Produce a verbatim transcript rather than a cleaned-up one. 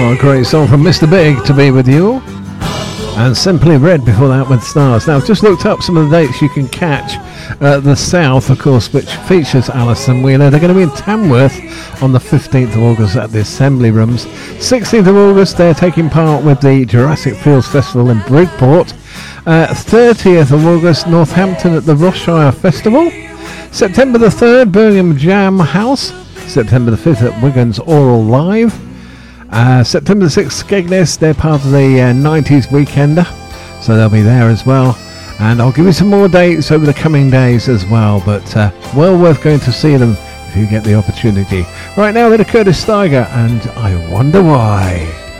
Oh, a great song from Mister Big, To Be With You. And Simply Red before that with Stars. Now, I've just looked up some of the dates you can catch at the South, of course, which features Alison Wheeler. They're going to be in Tamworth on the fifteenth of August at the Assembly Rooms. sixteenth of August, they're taking part with the Jurassic Fields Festival in Bridport. Uh, thirtieth of August, Northampton at the Rossshire Festival. September the third, Birmingham Jam House. September the fifth at Wigan's Oral Live. Uh, September the sixth, Skegness, they're part of the uh, nineties Weekender, so they'll be there as well. And I'll give you some more dates over the coming days as well, but uh, well worth going to see them if you get the opportunity. Right now, they're Curtis Steiger, and I Wonder Why.